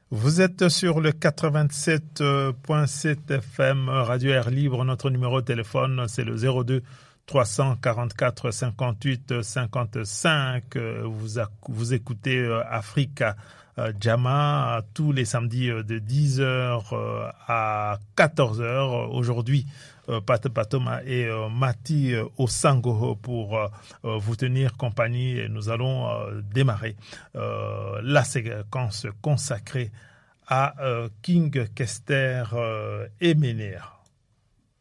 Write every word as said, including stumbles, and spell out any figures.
Vous êtes sur le quatre-vingt-sept point sept F M Radio Air Libre. Notre numéro de téléphone, c'est le zéro deux trois cent quarante-quatre cinquante-huit cinquante-cinq. Vous, vous écoutez Africa Jama tous les samedis de dix heures à quatorze heures. Aujourd'hui, Pat Patoma et Mati Osango pour vous tenir compagnie. Et nous allons démarrer la séquence consacrée à King Kester Emenea.